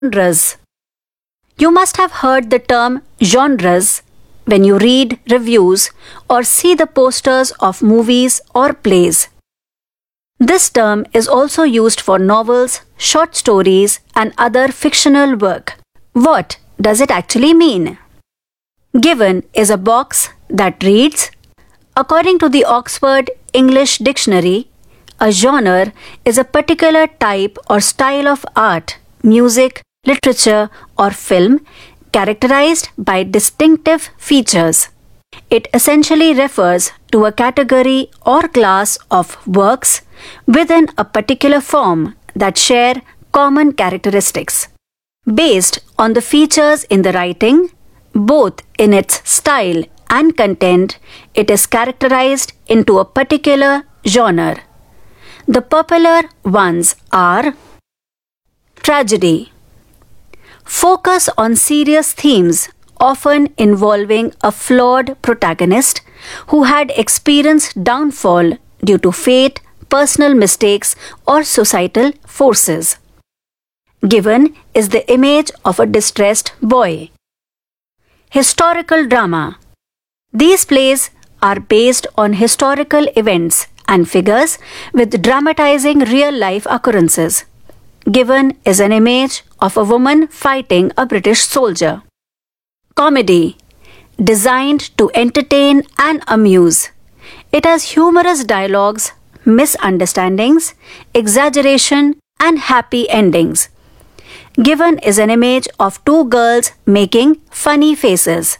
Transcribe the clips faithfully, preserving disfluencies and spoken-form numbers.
Genres. You must have heard the term genres when you read reviews or see the posters of movies or plays. This term is also used for novels, short stories, and other fictional work. What does it actually mean? Given is a box that reads, according to the Oxford English Dictionary, a genre is a particular type or style of art, music, literature, or film characterized by distinctive features. It essentially refers to a category or class of works within a particular form that share common characteristics. Based on the features in the writing, both in its style and content, it is characterized into a particular genre. The popular ones are tragedy. Focus on serious themes, often involving a flawed protagonist who had experienced downfall due to fate, personal mistakes, or societal forces. Given is the image of a distressed boy. Historical drama. These plays are based on historical events and figures with dramatizing real-life occurrences. Given is an image of a woman fighting a British soldier. Comedy. Designed to entertain and amuse. It has humorous dialogues, misunderstandings, exaggeration, and happy endings. Given is an image of two girls making funny faces.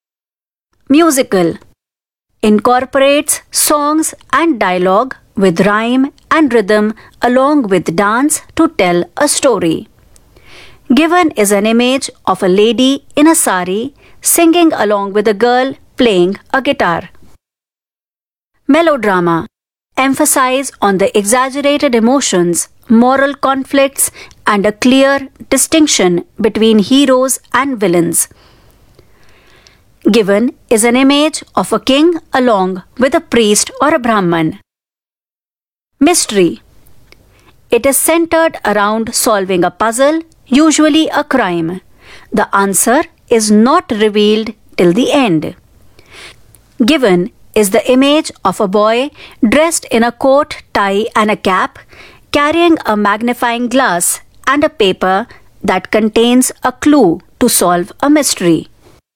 Musical. Incorporates songs and dialogue with rhyme and rhythm along with dance to tell a story. Given is an image of a lady in a sari singing along with a girl playing a guitar. Melodrama. Emphasize on the exaggerated emotions, moral conflicts, and a clear distinction between heroes and villains. Given is an image of a king along with a priest or a Brahman. Mystery. It is centered around solving a puzzle, usually a crime. The answer is not revealed till the end. Given is the image of a boy dressed in a coat, tie, and a cap, carrying a magnifying glass and a paper that contains a clue to solve a mystery.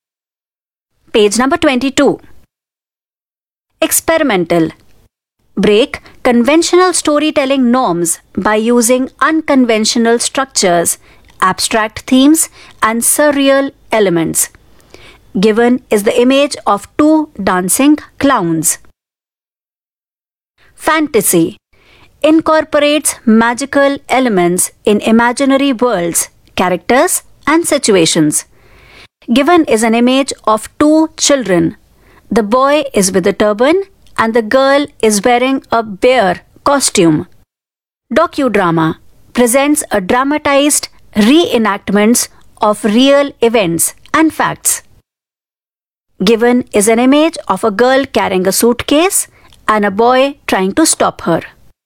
Page number twenty-two. Experimental. Break conventional storytelling norms by using unconventional structures, abstract themes, and surreal elements. Given is the image of two dancing clowns. Fantasy. Incorporates magical elements in imaginary worlds, characters, and situations. Given is an image of two children. The boy is with a turban and the girl is wearing a bear costume. Docudrama presents a dramatized reenactments of real events and facts. Given is an image of a girl carrying a suitcase and a boy trying to stop her.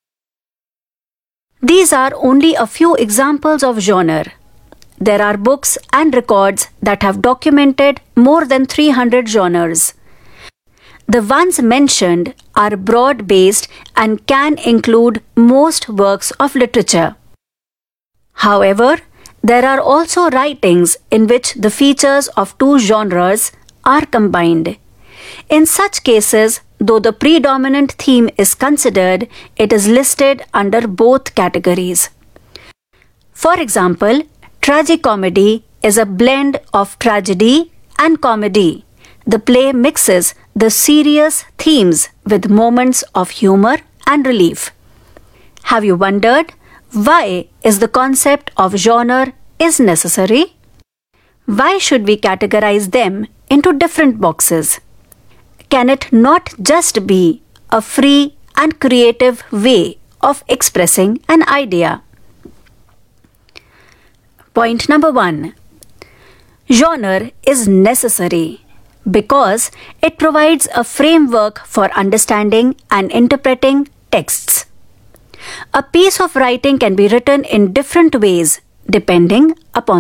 These are only a few examples of genre. There are books and records that have documented more than three hundred genres. The ones mentioned are broad-based and can include most works of literature. However, there are also writings in which the features of two genres are combined. In such cases, though the predominant theme is considered, it is listed under both categories. For example, tragicomedy is a blend of tragedy and comedy. The play mixes the serious themes with moments of humor and relief. Have you wondered why is the concept of genre is necessary? Why should we categorize them into different boxes? Can it not just be a free and creative way of expressing an idea? Point number one. Genre is necessary because it provides a framework for understanding and interpreting texts. A piece of writing can be written in different ways depending upon